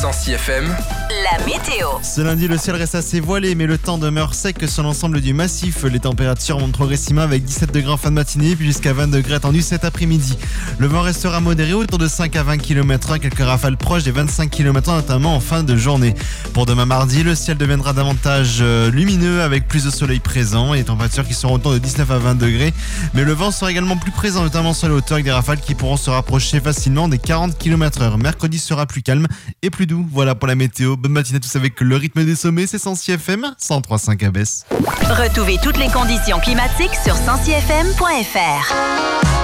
106 FM, la météo. Ce lundi, le ciel reste assez voilé, mais le temps demeure sec sur l'ensemble du massif. Les températures montent progressivement avec 17 degrés en fin de matinée, puis jusqu'à 20 degrés attendus cet après-midi. Le vent restera modéré autour de 5 à 20 km/h, quelques rafales proches des 25 km/h, notamment en fin de journée. Pour demain mardi, le ciel deviendra davantage lumineux avec plus de soleil présent et les températures qui seront autour de 19 à 20 degrés. Mais le vent sera également plus présent, notamment sur les hauteurs, avec des rafales qui pourront se rapprocher facilement des 40 km/h. Mercredi sera plus calme et plus doux. Voilà pour la météo. Bonne matinée à tous avec le rythme des sommets. C'est 106 FM, 103.5 à Besse. Retrouvez toutes les conditions climatiques sur 106fm.fr.